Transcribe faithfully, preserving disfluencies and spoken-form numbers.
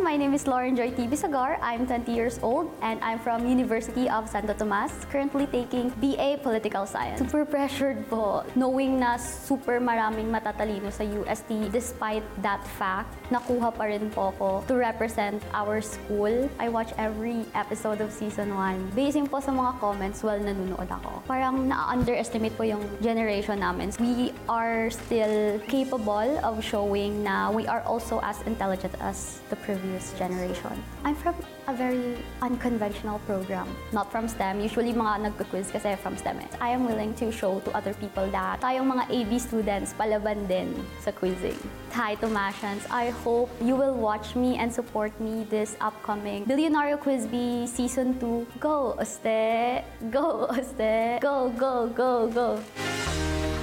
my name is Lauren Joy T. Bisagar. I'm twenty years old and I'm from University of Santo Tomas, currently taking B A Political Science. Super pressured po, knowing na super maraming matatalino sa U S T. Despite that fact, nakuha pa rin po ako to represent our school. I watch every episode of season one. Basing po sa mga comments while nanonood ako. Parang na-underestimate po yung generation namin. We are still capable of showing na we are also as intelligent as the previous generation. I'm from a very unconventional program. Not from STEM. Usually mga nagka-quiz kasi from STEM. I am willing to show to other people that tayong mga A B students palaban din sa quizzing. Hi Tomasians, I hope you will watch me and support me this upcoming Billionario Quiz Bee Season two. Go, Oste! Go, Oste! Go, go, go, go!